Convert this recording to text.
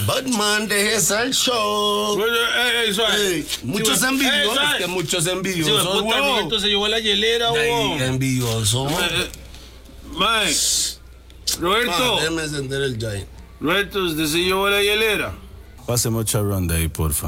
Batman, déjese el show. Suave. Muchos envidiosos. Es que muchos envidiosos. Entonces se llevó la hielera, weón. Envidioso. Mae. Roberto. Déjeme encender el Giant. Roberto, ¿usted se llevó la hielera? Páseme otra ronda ahí, porfa.